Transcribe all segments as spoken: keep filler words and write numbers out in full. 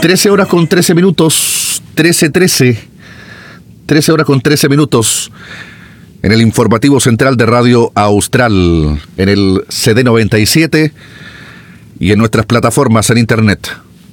trece horas con trece minutos, trece trece, trece horas con trece minutos, en el informativo central de Radio Austral, en el C D noventa y siete y en nuestras plataformas en internet.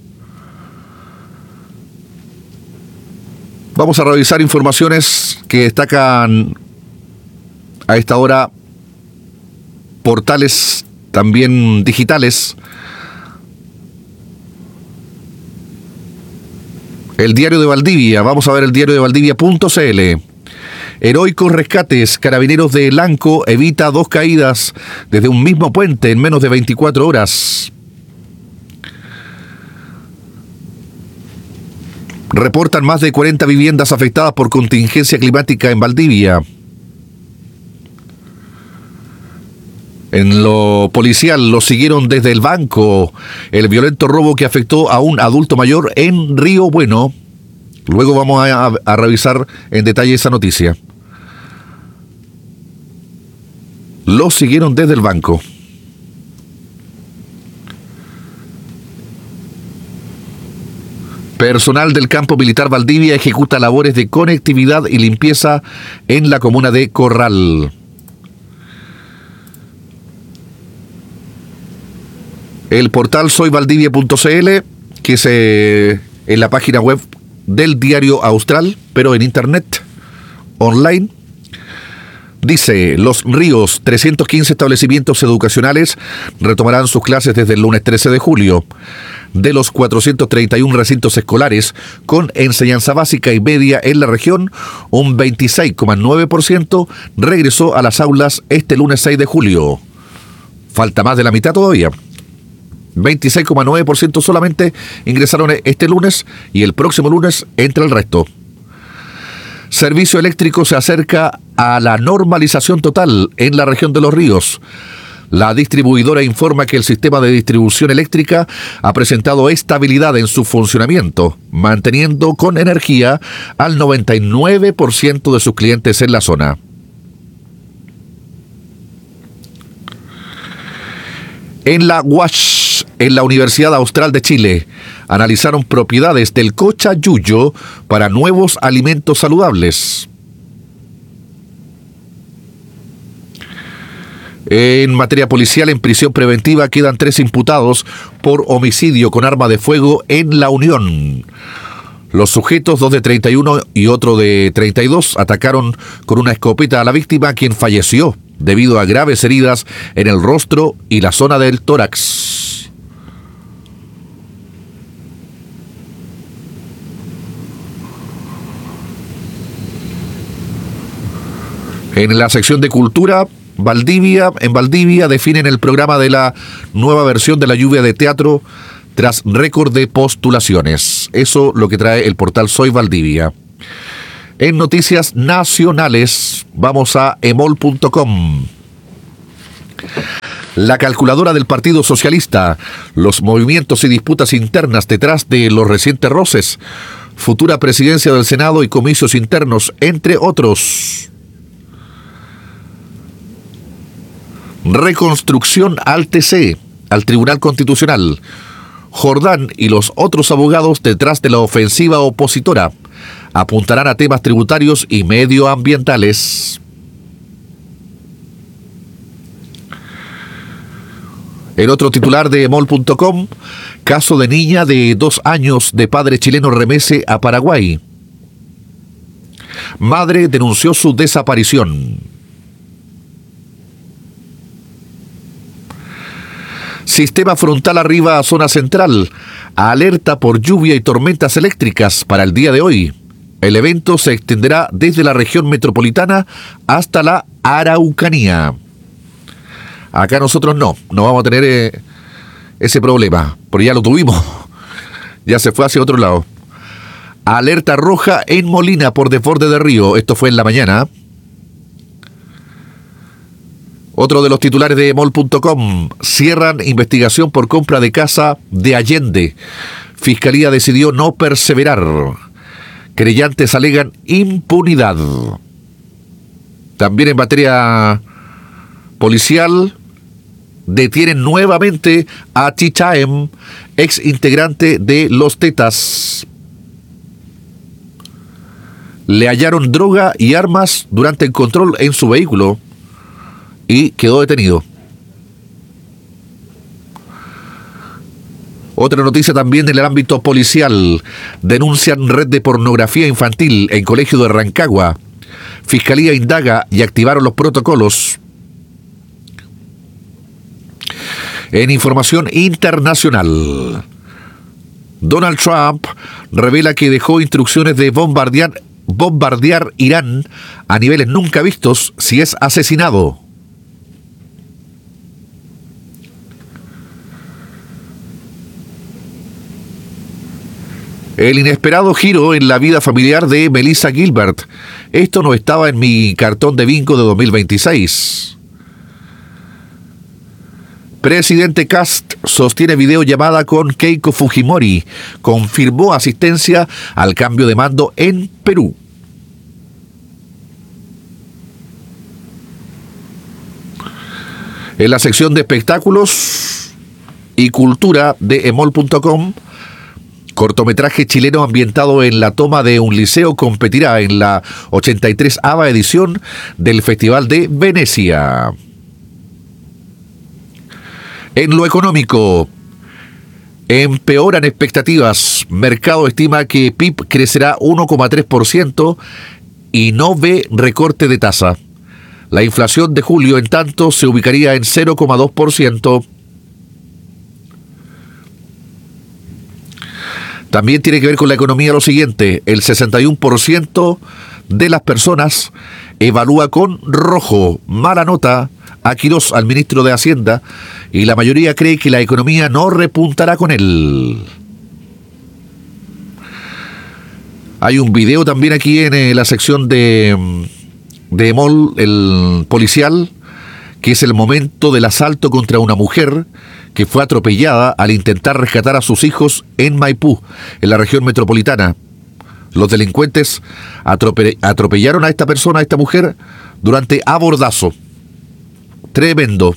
Vamos a revisar informaciones que destacan a esta hora portales también digitales. El Diario de Valdivia, vamos a ver el diario de Valdivia punto c l. Heroicos rescates, carabineros de Lanco evita dos caídas desde un mismo puente en menos de veinticuatro horas. Reportan más de cuarenta viviendas afectadas por contingencia climática en Valdivia. En lo policial, lo siguieron desde el banco el violento robo que afectó a un adulto mayor en Río Bueno. Luego vamos a, a revisar en detalle esa noticia. Lo siguieron desde el banco. Personal del Campo Militar Valdivia ejecuta labores de conectividad y limpieza en la comuna de Corral. El portal soy valdivia punto c l, que es eh, en la página web del Diario Austral, pero en internet, online. Dice, Los Ríos, trescientos quince establecimientos educacionales retomarán sus clases desde el lunes trece de julio. De los cuatrocientos treinta y uno recintos escolares con enseñanza básica y media en la región, un veintiséis coma nueve por ciento regresó a las aulas este lunes seis de julio. Falta más de la mitad todavía. veintiséis coma nueve por ciento solamente ingresaron este lunes y el próximo lunes entra el resto. Servicio eléctrico se acerca a la normalización total en la región de Los Ríos. La distribuidora informa que el sistema de distribución eléctrica ha presentado estabilidad en su funcionamiento, manteniendo con energía al noventa y nueve por ciento de sus clientes en la zona. En la U A S H, en la Universidad Austral de Chile, analizaron propiedades del cochayuyo para nuevos alimentos saludables. En materia policial, en prisión preventiva quedan tres imputados por homicidio con arma de fuego en La Unión. Los sujetos, dos de treinta y uno y otro de treinta y dos, atacaron con una escopeta a la víctima, quien falleció debido a graves heridas en el rostro y la zona del tórax. En la sección de cultura, Valdivia, en Valdivia definen el programa de la nueva versión de la lluvia de teatro tras récord de postulaciones. Eso lo que trae el portal Soy Valdivia. En noticias nacionales, vamos a emol punto com. La calculadora del Partido Socialista, los movimientos y disputas internas detrás de los recientes roces, futura presidencia del Senado y comicios internos, entre otros. Reconstrucción al T C, al Tribunal Constitucional. Jordán y los otros abogados detrás de la ofensiva opositora apuntarán a temas tributarios y medioambientales. El otro titular de emol punto com, caso de niña de dos años de padre chileno remece a Paraguay. Madre denunció su desaparición. Sistema frontal arriba a zona central. Alerta por lluvia y tormentas eléctricas para el día de hoy. El evento se extenderá desde la región metropolitana hasta la Araucanía. Acá nosotros no, no vamos a tener eh, ese problema, porque ya lo tuvimos. Ya se fue hacia otro lado. Alerta roja en Molina por desborde de río. Esto fue en la mañana. Otro de los titulares de emol punto com, cierran investigación por compra de casa de Allende. Fiscalía decidió no perseverar. Querellantes alegan impunidad. También en materia policial, Detienen nuevamente a Chichaem, ex integrante de Los Tetas. Le hallaron droga y armas durante el control en su vehículo y quedó detenido. Otra noticia también en el ámbito policial. Denuncian red de pornografía infantil en colegio de Rancagua. Fiscalía indaga y activaron los protocolos. En información internacional, Donald Trump revela que dejó instrucciones de bombardear, bombardear Irán a niveles nunca vistos si es asesinado. El inesperado giro en la vida familiar de Melissa Gilbert. Esto no estaba en mi cartón de bingo de dos mil veintiséis. Presidente Kast sostiene videollamada con Keiko Fujimori. Confirmó asistencia al cambio de mando en Perú. En la sección de espectáculos y cultura de emol punto com, cortometraje chileno ambientado en la toma de un liceo competirá en la ochenta y tresava edición del Festival de Venecia. En lo económico, empeoran expectativas. Mercado estima que P I B crecerá uno coma tres por ciento y no ve recorte de tasa. La inflación de julio, en tanto, se ubicaría en cero coma dos por ciento. También tiene que ver con la economía lo siguiente. El sesenta y uno por ciento de las personas evalúa con rojo, mala nota, a Quirós, al ministro de Hacienda, y la mayoría cree que la economía no repuntará con él. Hay un video también aquí en eh, la sección de, de Emol, el policial, que es el momento del asalto contra una mujer que fue atropellada al intentar rescatar a sus hijos en Maipú, en la región metropolitana. Los delincuentes atrope- atropellaron a esta persona, a esta mujer, durante abordazo. Tremendo.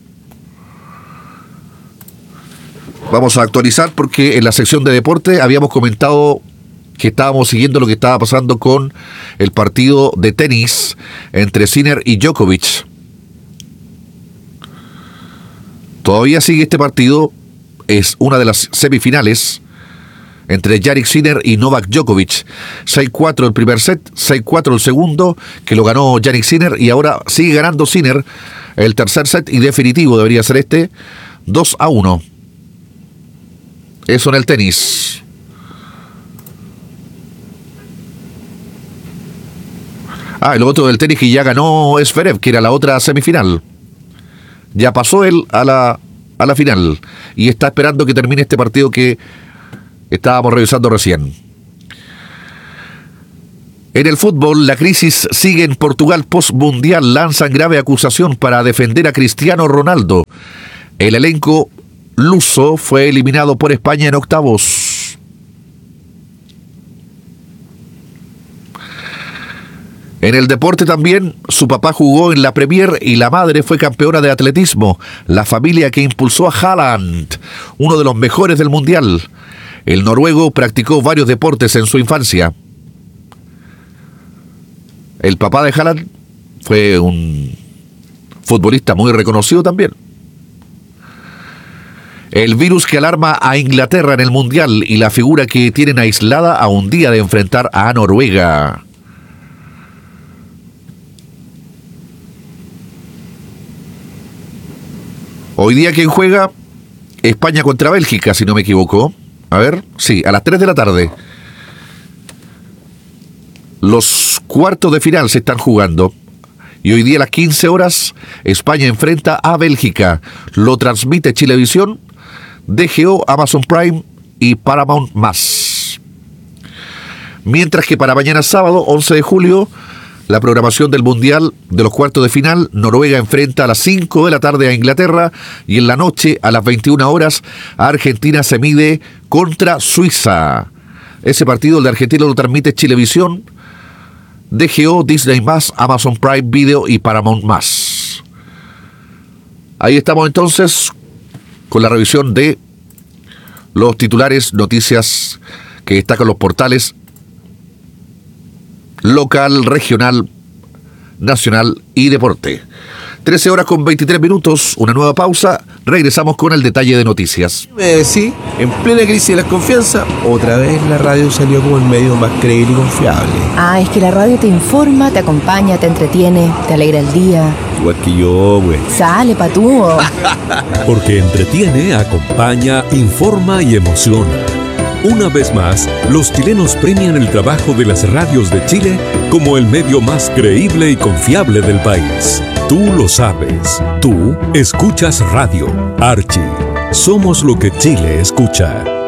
Vamos a actualizar porque en la sección de deporte habíamos comentado que estábamos siguiendo lo que estaba pasando con el partido de tenis entre Sinner y Djokovic. Todavía sigue este partido, es una de las semifinales entre Jannik Sinner y Novak Djokovic. seis cuatro el primer set, seis cuatro el segundo, que lo ganó Jannik Sinner, y ahora sigue ganando Sinner el tercer set, y definitivo debería ser este, dos a uno. Eso en el tenis. Ah, el otro del tenis que ya ganó es Zverev, que era la otra semifinal. Ya pasó él a la, a la final y está esperando que termine este partido que estábamos revisando recién. En el fútbol, la crisis sigue en Portugal post-mundial. Lanzan grave acusación para defender a Cristiano Ronaldo. El elenco luso fue eliminado por España en octavos. En el deporte también, su papá jugó en la Premier y la madre fue campeona de atletismo. La familia que impulsó a Haaland, uno de los mejores del mundial. El noruego practicó varios deportes en su infancia. El papá de Haaland fue un futbolista muy reconocido también. El virus que alarma a Inglaterra en el mundial y la figura que tienen aislada a un día de enfrentar a Noruega. Hoy día, ¿quién juega? España contra Bélgica, si no me equivoco. A ver, sí, a las tres de la tarde. Los cuartos de final se están jugando. Y hoy día a las quince horas, España enfrenta a Bélgica. Lo transmite Chilevisión, D G O, Amazon Prime y Paramount más. Mientras que para mañana sábado, once de julio, la programación del Mundial de los cuartos de final, Noruega enfrenta a las cinco de la tarde a Inglaterra, y en la noche a las veintiuna horas Argentina se mide contra Suiza. Ese partido, el de Argentina, lo transmite Chilevisión, D G O, Disney más, Amazon Prime Video y Paramount más. Ahí estamos entonces con la revisión de los titulares, noticias que destacan los portales local, regional, nacional y deporte. trece horas con veintitrés minutos, una nueva pausa, regresamos con el detalle de noticias. Eh, sí, en plena crisis de la confianza, otra vez la radio salió como el medio más creíble y confiable. Ah, es que la radio te informa, te acompaña, te entretiene, te alegra el día. Igual que yo, güey. Sale, patúo. Porque entretiene, acompaña, informa y emociona. Una vez más, los chilenos premian el trabajo de las radios de Chile como el medio más creíble y confiable del país. Tú lo sabes. Tú escuchas radio. Archie. Somos lo que Chile escucha.